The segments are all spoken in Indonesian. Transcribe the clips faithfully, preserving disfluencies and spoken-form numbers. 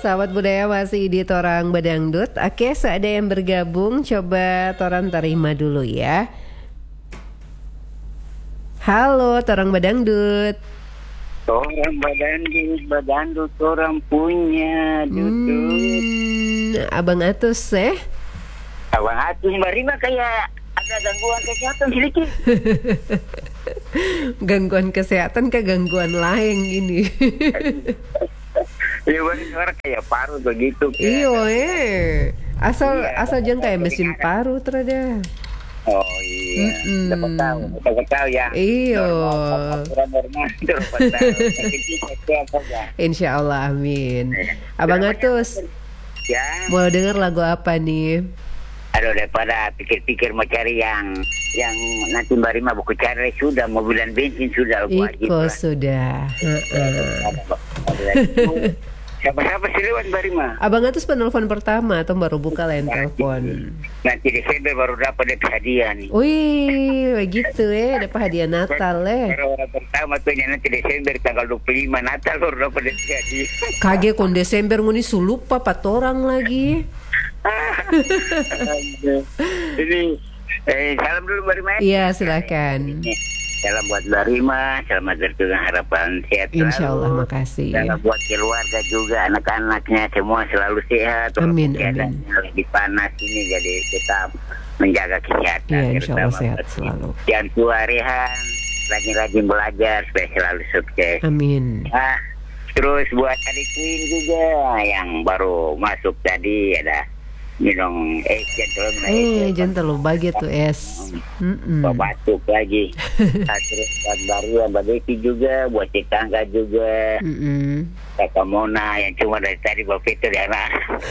Sahabat budaya masih di Torang Badangdut. Oke, seada yang bergabung, coba Torang terima dulu ya. Halo, Torang Badangdut. Torang Badangdut, Badangdut orang punya duduk. Hmm, Abang Atus eh? Abang Atus Mbak Rima kayak ada gangguan kesehatan sedikit. Gangguan kesehatan ke gangguan lain ini. Iya banget suara kayak paru begitu. Iyo eh, asal iya, asal jangan kayak mesin paru terada. Oh iya, Mm-mm. dapat tahu, dapat tahu ya. Iyo. Normal, dapat tahu. Insya Allah, amin. Abang Atus, Ya. mau denger lagu apa nih? Aduh, daripada pikir-pikir mau cari yang yang nanti Mbak Rima buku cari sudah, mobil dan bensin sudah aku wajib Iko lah. sudah. Heeh. Siapa-siapa sih lewat Mbak Rima? Abang Atus penelpon pertama atau baru buka lain telepon? Nanti Desember baru dapat D P hadiah nih. Wih, begitu eh, dapat hadiah Natal eh. Baru orang pertama tuh nanti Desember tanggal dua puluh lima Natal baru dapat D P hadiah. Kaget kon Desember nguni sulupa pat orang lagi. Ini eh, salam dulu Mbak Rima. Iya, silakan. Salam buat Mbak Rima, selamat dengan harapan sehat selalu. Insya Allah, makasih. Salam buat keluarga juga, anak-anaknya semua selalu sehat. Amin, Keadaannya amin. lagi panas ini, jadi kita menjaga kesehatan. Iya, insya Allah terutama sehat buat selalu. yang tua Rehan, rajin-rajin belajar supaya selalu sukses. Amin. Nah, terus buat adik Queen juga yang baru masuk tadi ada minum es jangan Eh, jangan terlalu bagi tuh es. Mm-mm. batuk lagi. Nah, terus buat baru yang Mbak Desi juga, buat tetangga juga, Mm-mm. Kakak Mona yang cuma dari tadi Mbak Vito di anak.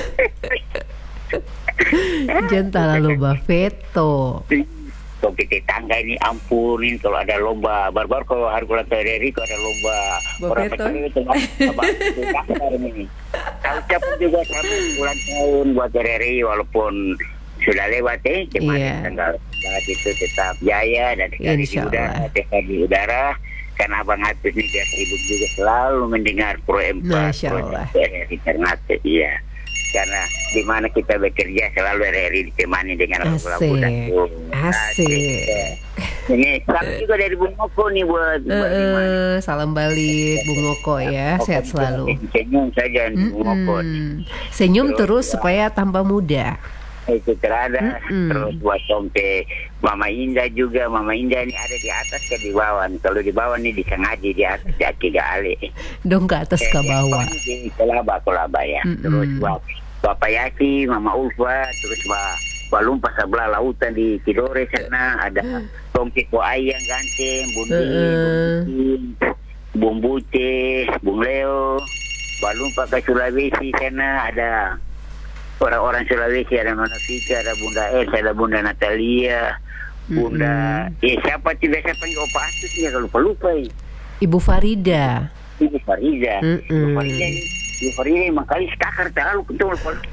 Jangan terlalu Bafeto. Kopi tetangga ini ampunin kalau ada lomba. Baru-baru kalau hari ulang tahun R R I kalau ada lomba. Mbak Orang Vito. kecil itu tetangga ini. Saya ucapkan juga selamat ulang tahun buat R R I walaupun sudah lewat eh kemarin Iya. tanggal saat itu tetap jaya dan sekali di Insya udara, Allah. tetap di udara. Karena Abang Atus ini biar sibuk juga selalu mendengar Pro empat, Masya Pro Allah. R R I Ternate, iya. Karena di mana kita bekerja selalu R R I ditemani dengan lagu-lagu Asik. dangdut. Asik. Ini salam juga dari Bung Moko nih buat Eh, Mbak Rima. eh, salam balik Bung Moko ya, sehat selalu. Senyum saja Bung Moko. Mm-mm. Senyum terus supaya tambah muda. Itu terada. Mm-mm. Terus buat sampai Mama Indah juga. Mama Indah ini ada di atas ke di bawah. Kalau di bawah nih disengaja di atas jaki gak ale. Dong ke atas ke bawah. Di Kelaba, Kelaba ya. Mm-mm. Terus buat Bapak Yaki, Mama Ulfa, terus Mbak Mbak Lumpa sebelah lautan di Tidore sana ada Tongki Ko Ayang Ganteng, Bundi, Uh-uh. Bung Buce, Bung Leo, Mbak Lumpa ke Sulawesi sana ada orang-orang Sulawesi, ada Nona Fika, ada Bunda Elsa, ada Bunda Natalia, Bunda, Mm-mm. eh siapa sih biasa panggil Opa Atus ya kalau lupa-lupa ya. Ibu Farida. Ibu Fariza. Mm-mm. Ibu Fariza ini, Ibu Fariza emang kali stakar terlalu kentul.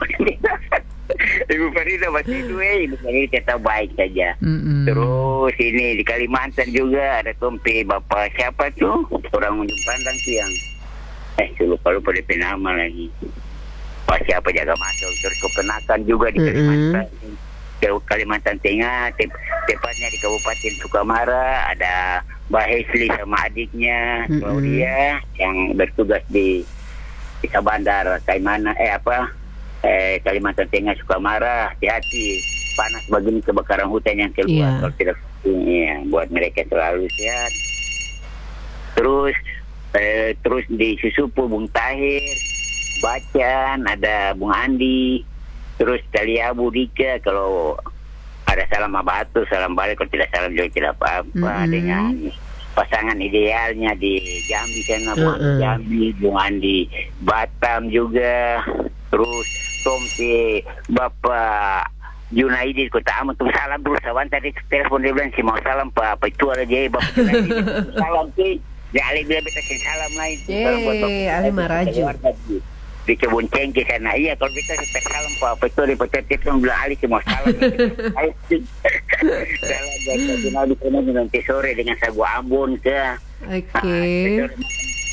Ibu Fariza masih itu eh, Ibu Fariza tetap baik saja. Mm-mm. Terus ini di Kalimantan juga ada tompe Bapak siapa tuh? Orang ujung pandang tuh yang eh lupa-lupa D P nama lagi. Pak siapa jaga masuk. Terus kepenakan juga di Kalimantan. Ke Kalimantan Tengah, tep- tepatnya di Kabupaten Sukamara ada Mbak Hesli sama adiknya Mm-mm. Claudia yang bertugas di Desa Bandar Kaimana eh apa eh Kalimantan Tengah Sukamara. Hati-hati panas begini kebakaran hutan yang keluar. Iya. Kalau tidak ya, buat mereka selalu sehat. Terus eh, terus di Susupu Bung Tahir, Bacan ada Bung Andi, terus Talia Budika kalau ada salam abatu, salam balik, kalau tidak salam juga tidak apa-apa. Mm-hmm. Dengan pasangan idealnya di Jambi sana, Bung Andi Uh-uh. Jambi, Bung Andi Batam juga, terus Tompi Bapak Junaidi Kota Amat tuh salam dulu sawan tadi telepon dia bilang si mau salam Pak apa itu ada jadi Bapak Junaidi salam sih ya Ali bilang beta kasih salam lain salam buat Bapak Yeay, Ali Maraju. di- di kebun cengkeh sana iya kalau kita kita salam Pak apa itu di pecat itu bilang Ali si mau salam salam buat Bapak Junaidi karena minum sore dengan sagu Ambon ke Oke.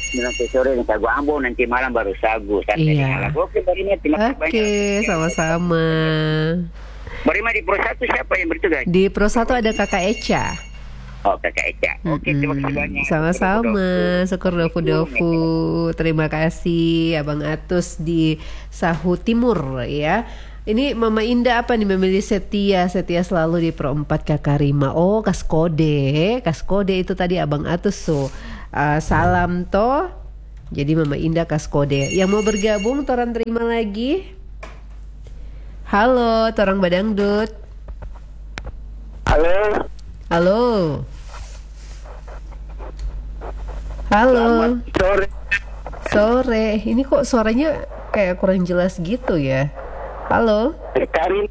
nanti sore nih sagu ambo, nanti malam baru sagu. Iya. Oke, Barima, terima kasih Oke, banyak. sama-sama. Barima di Pro satu siapa yang bertugas? Di Pro satu ada Kakak Eca. Oh, Kakak Eca. Oke, terima kasih Mm-mm. banyak. Sama-sama, syukur dofu-dofu. Terima kasih Abang Atus di Sahu Timur ya. Ini Mama Indah apa nih, memilih setia, setia selalu di Pro empat Kakak Rima. Oh, Kaskode, Kaskode itu tadi Abang Atus so. Uh, salam toh. Jadi Mama Indah Kaskode. Yang mau bergabung Toran terima lagi. Halo, Torang Badangdut. Halo. Halo. Halo. Sore. Sore. Ini kok suaranya kayak kurang jelas gitu ya. Halo. Karin.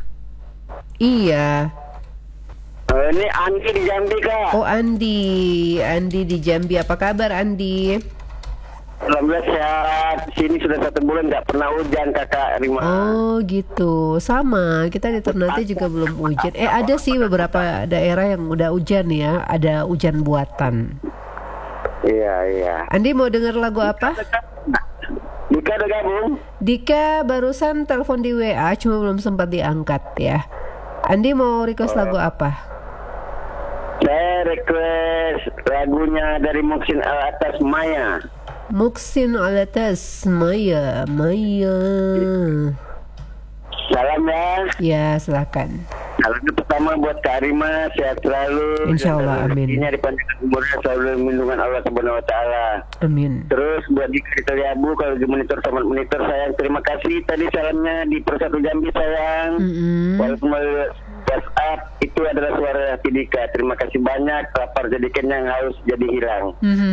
Iya. Uh, ini Andi di Jambi, Kak. Oh, Andi. Andi di Jambi. Apa kabar Andi? Alhamdulillah sehat. Sini sudah satu bulan nggak pernah hujan, Kakak Rima. Oh gitu. Sama. Kita di Ternate juga belum hujan. Eh ada sih beberapa daerah yang udah hujan ya. Ada hujan buatan. Iya, iya. Andi mau denger lagu apa? Dika udah gabung? Dika barusan telepon di W A, cuma belum sempat diangkat ya. Andi mau request lagu apa? Saya request lagunya dari Muksin Al Atas, Maya. Muksin Alatas, Maya, Maya. Salam ya. Ya, silakan. Salam pertama buat Kak Rima, sehat selalu. Insya Allah, amin. Rezekinya dipanjangkan umurnya, selalu lindungan Allah Subhanahu Wa Taala. Amin. Terus buat Dika di Taliabu, kalau di monitor sama monitor sayang, terima kasih tadi salamnya di Persatu Jambi sayang. Mm-mm. Walaupun melalui WhatsApp itu adalah suara hati Dika. Terima kasih banyak. Lapar jadi kenyang, haus jadi hilang.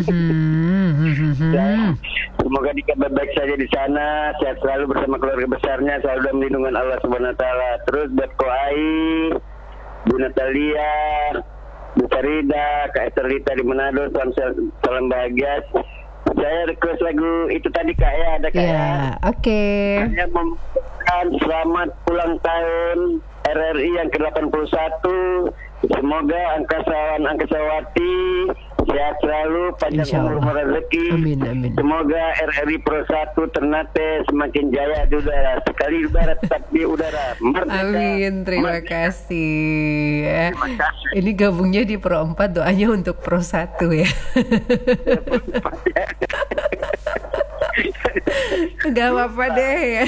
Dan semoga Dika baik-baik saja di sana, sehat selalu bersama keluarga besarnya, selalu dalam lindungan Allah Subhanahu Wa Taala. Terus buat Ko Ai, Bu Natalia, Bu Farida, Kak Esterlita di Manado, salam, salam bahagia. Saya request lagu itu tadi Kak ya, ada Kak Ya, ya. oke. Saya mengucapkan selamat ulang tahun R R I yang ke delapan puluh satu. Semoga angkasawan angkasawati sehat selalu, panjang Insya umur Allah. rezeki. Amin, amin. Semoga R R I Pro satu Ternate semakin jaya di udara. Sekali udara tetap di udara. Merdeka. Amin, terima Merdeka. kasih ya. Terima kasih. Ini gabungnya di Pro empat, doanya untuk Pro satu ya. Gak apa-apa deh ya.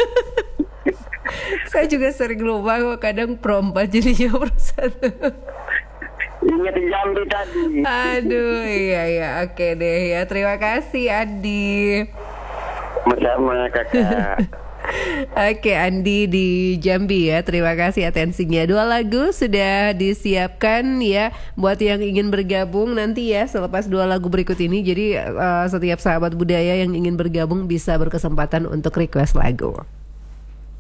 Saya juga sering lupa kok, kadang Pro empat jadinya Pro satu. Ingat di Jambi tadi. Aduh, iya ya, oke deh ya. Terima kasih Andi. Sama-sama Kakak. Oke, Andi di Jambi ya. Terima kasih atensinya. Dua lagu sudah disiapkan ya buat yang ingin bergabung nanti ya selepas dua lagu berikut ini. Jadi uh, setiap sahabat budaya yang ingin bergabung bisa berkesempatan untuk request lagu.